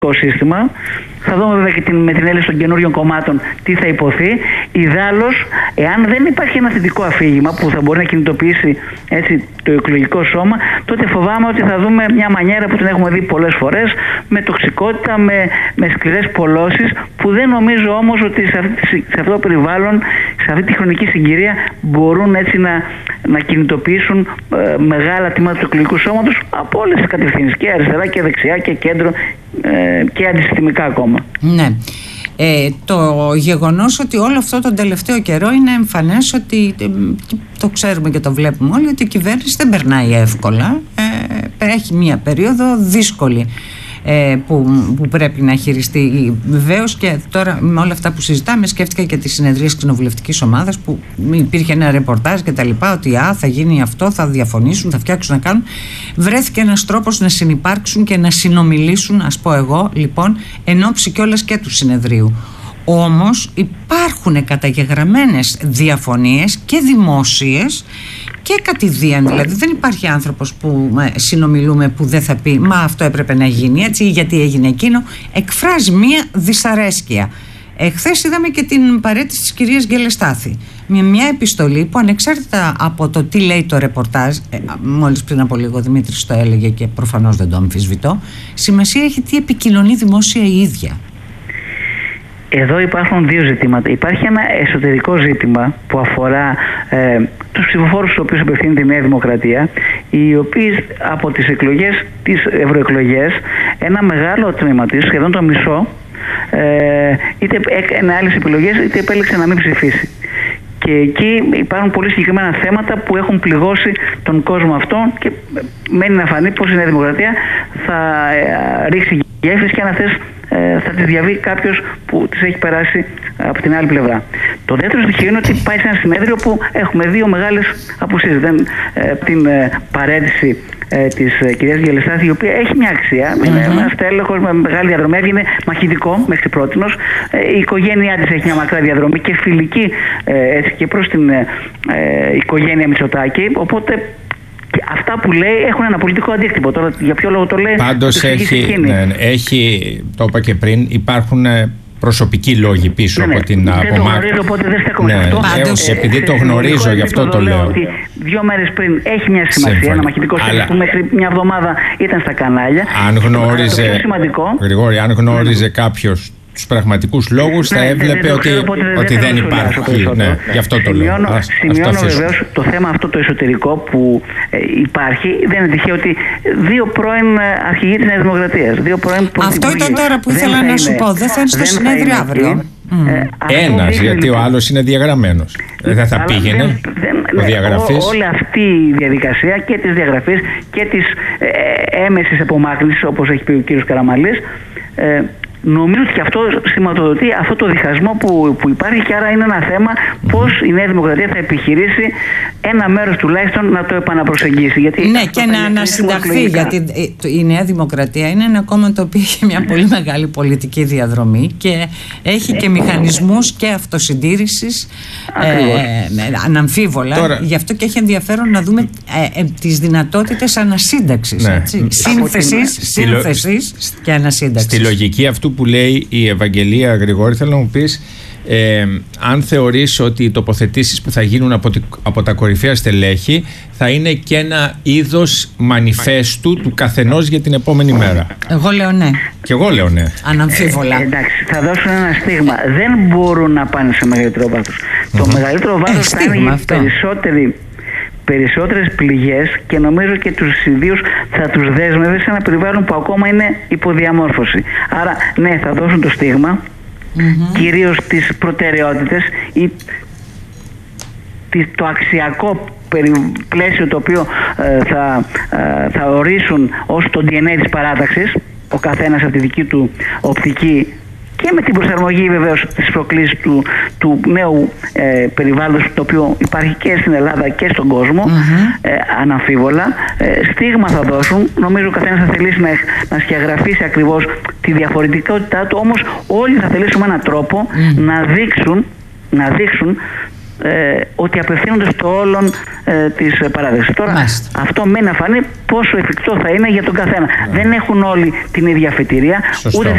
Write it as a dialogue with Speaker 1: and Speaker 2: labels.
Speaker 1: σύστημα. Θα δούμε βέβαια και με την έλευση των καινούριων κομμάτων τι θα υποθεί. Ιδάλλως, εάν δεν υπάρχει ένα θετικό αφήγημα που θα μπορεί να κινητοποιήσει έτσι, το εκλογικό σώμα, τότε φοβάμαι ότι θα δούμε μια μανιέρα που την έχουμε δει πολλές φορές, με τοξικότητα, με σκληρές πολλώσεις, που δεν νομίζω όμως ότι σε αυτό το περιβάλλον, σε αυτή τη χρονική συγκυρία, μπορούν έτσι να κινητοποιήσουν μεγάλα τμήματα του εκλογικού σώματος από όλες τις κατευθύνσεις, και αριστερά και δεξιά και κέντρο και αντισυστημικά ακόμα.
Speaker 2: Ναι. Το γεγονός ότι όλο αυτό τον τελευταίο καιρό είναι εμφανές ότι το ξέρουμε και το βλέπουμε όλοι, ότι η κυβέρνηση δεν περνάει εύκολα, έχει μια περίοδο δύσκολη που πρέπει να χειριστεί. Βεβαίως, και τώρα με όλα αυτά που συζητάμε, σκέφτηκα και τις συνεδρίες κοινοβουλευτικής ομάδας που υπήρχε ένα ρεπορτάζ και τα λοιπά, ότι θα γίνει αυτό, θα διαφωνήσουν, θα φτιάξουν, να κάνουν. Βρέθηκε ένας τρόπος να συνυπάρξουν και να συνομιλήσουν, ας πω εγώ, λοιπόν, εν ώψη κιόλας και του συνεδρίου. Όμως υπάρχουν καταγεγραμμένες διαφωνίες και δημόσιες και κατηδίαν, δηλαδή δεν υπάρχει άνθρωπος που συνομιλούμε που δεν θα πει «μα αυτό έπρεπε να γίνει έτσι» ή «γιατί έγινε εκείνο». Εκφράζει μία δυσαρέσκεια. Χθες είδαμε και την παρέτηση της κυρίας Γκελεστάθη, με μια επιστολή που, ανεξάρτητα από το τι λέει το ρεπορτάζ, μόλις πριν από λίγο ο Δημήτρης το έλεγε και προφανώς δεν το αμφισβητώ, σημασία έχει τι επικοινωνεί δημόσια η ίδια.
Speaker 1: Εδώ υπάρχουν δύο ζητήματα. Υπάρχει ένα εσωτερικό ζήτημα που αφορά τους ψηφοφόρους στους οποίους απευθύνεται η Νέα Δημοκρατία, οι οποίοι από τις εκλογές, τις ευρωεκλογές, ένα μεγάλο τμήμα της, σχεδόν το μισό, είτε έκανε άλλες επιλογές είτε επέλεξε να μην ψηφίσει. Και εκεί υπάρχουν πολύ συγκεκριμένα θέματα που έχουν πληγώσει τον κόσμο αυτόν, και μένει να φανεί πως η Νέα Δημοκρατία θα ρίξει γέφυρες και αν αυτές θα τις διαβεί κάποιος που τις έχει περάσει από την άλλη πλευρά. Το δεύτερο στοιχείο είναι ότι πάει σε ένα συνέδριο που έχουμε δύο μεγάλες απουσίες. Την παρέτηση της κυρίας Γκελεστάθη, η οποία έχει μια αξία, είναι ένας τέλεχος με μεγάλη διαδρομή, έβγαινε μαχητικό μέχρι πρότινος. Η οικογένειά της έχει μια μακρά διαδρομή και φιλική έτσι, και προς την οικογένεια Μητσοτάκη, οπότε αυτά που λέει έχουν ένα πολιτικό αντίκτυπο. Τώρα για ποιο λόγο το λέει?
Speaker 3: Πάντως έχει, το είπα και πριν, υπάρχουν προσωπικοί λόγοι πίσω από την απομάκρυνση.
Speaker 1: Δεν το γνωρίζω, οπότε δεν στέκομαι σε αυτό.
Speaker 3: Επειδή το γνωρίζω, γι' αυτό το λέω.
Speaker 1: Ότι 2 μέρες πριν έχει μια σημασία, ένα μαχητικό στέλεχος που μέχρι μια εβδομάδα ήταν στα κανάλια.
Speaker 3: Αν γνώριζε, Γρηγόρη, αν γνώριζε κάποιος τους πραγματικούς λόγους, θα έβλεπε ότι δεν υπάρχει. Ναι, γι' αυτό το λέω.
Speaker 1: Σημειώνω βεβαίως το θέμα αυτό το εσωτερικό που υπάρχει. Δεν είναι τυχαίο ότι δύο πρώην αρχηγοί της Νέας Δημοκρατίας,
Speaker 2: αυτό ήταν τώρα που ήθελα να σου πω. Δεν θα είναι στο συνέδριο αύριο.
Speaker 3: Ένας, γιατί ο άλλος είναι διαγραμμένος. Δεν θα πήγαινε ο διαγραφής.
Speaker 1: Όλη αυτή η διαδικασία και της διαγραφής και της έμεσης απομάκρυνσης, όπως έχει πει ο κύριος Καραμανλής, νομίζω ότι και αυτό σηματοδοτεί αυτό το διχασμό που υπάρχει, και άρα είναι ένα θέμα πώς η Νέα Δημοκρατία θα επιχειρήσει ένα μέρος τουλάχιστον να το επαναπροσεγγίσει. Γιατί
Speaker 2: ναι, και να ανασυνταχθεί, γιατί η Νέα Δημοκρατία είναι ένα κόμμα το οποίο έχει μια πολύ μεγάλη πολιτική διαδρομή και έχει και μηχανισμούς και αυτοσυντήρησης αναμφίβολα. Τώρα, γι' αυτό και έχει ενδιαφέρον να δούμε τις δυνατότητες ανασύνταξης. Ναι. Σύνθεσης και ανασύνταξης.
Speaker 3: Στη λογική αυτού που λέει η Ευαγγελία, Γρηγόρη, θέλω να μου πεις, αν θεωρείς ότι οι τοποθετήσεις που θα γίνουν από τα κορυφαία στελέχη θα είναι και ένα είδος μανιφέστου του καθενός για την επόμενη μέρα.
Speaker 2: Εγώ λέω ναι.
Speaker 3: Και εγώ λέω ναι.
Speaker 2: Αναμφίβολα.
Speaker 1: Εντάξει, θα δώσουν ένα στίγμα. Δεν μπορούν να πάνε σε μεγαλύτερο βάθος. Το μεγαλύτερο βάθος θα είναι για περισσότερες πληγές, και νομίζω και τους ιδίους θα τους δέσμευε σε ένα περιβάλλον που ακόμα είναι υποδιαμόρφωση. Άρα ναι, θα δώσουν το στίγμα, κυρίως τις προτεραιότητες ή το αξιακό πλαίσιο το οποίο θα ορίσουν ως το DNA της παράταξης, ο καθένας από τη δική του οπτική, και με την προσαρμογή βεβαίως της προκλήσης του νέου περιβάλλοντος, το οποίο υπάρχει και στην Ελλάδα και στον κόσμο, αναμφίβολα. Στίγμα θα δώσουν. Νομίζω ο καθένας θα θελήσει να σκιαγραφίσει ακριβώς τη διαφορετικότητά του, όμως όλοι θα θελήσουμε έναν τρόπο να δείξουν ότι απευθύνονται στο όλον της παράδοσης. Τώρα αυτό μένει να φανεί πόσο εφικτό θα είναι για τον καθένα. Δεν έχουν όλοι την ίδια αφετηρία, ούτε